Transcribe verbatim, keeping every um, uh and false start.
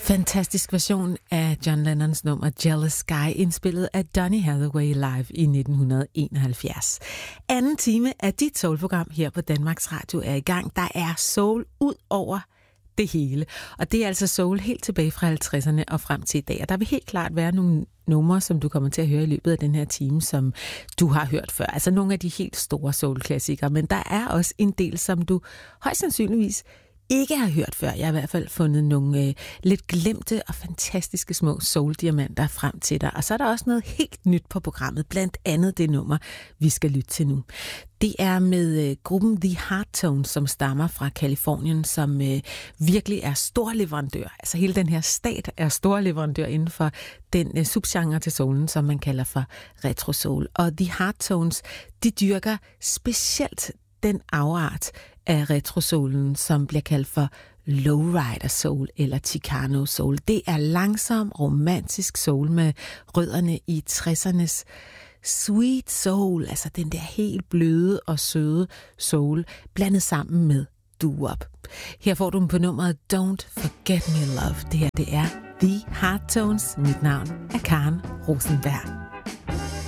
Fantastisk version af John Lennons nummer Jealous Sky, indspillet af Donny Hathaway live i nitten enoghalvfjerds. Anden time af dit soulprogram her på Danmarks Radio er i gang. Der er soul ud over det hele. Og det er altså soul helt tilbage fra halvtredserne og frem til i dag. Og der vil helt klart være nogle numre, som du kommer til at høre i løbet af den her time, som du har hørt før. Altså nogle af de helt store soul-klassikere. Men der er også en del, som du højst sandsynligvis ikke har hørt før. Jeg har i hvert fald fundet nogle øh, lidt glemte og fantastiske små soul-diamanter frem til dig. Og så er der også noget helt nyt på programmet, blandt andet det nummer, vi skal lytte til nu. Det er med øh, gruppen The Hearttones, som stammer fra Californien, som øh, virkelig er storleverandør. Altså hele den her stat er storleverandør inden for den øh, subgenre til soulen, som man kalder for retro soul. Og The Hearttones, de dyrker specielt den afart af retrosoulen, som bliver kaldt for lowrider soul eller Chicano soul. Det er langsom, romantisk soul med rødderne i tressernes sweet soul, altså den der helt bløde og søde soul, blandet sammen med doo-wop. Her får du dem på nummeret Don't Forget Me Love. Det her, det er The Hearttones. Mit navn er Karen Rosenberg.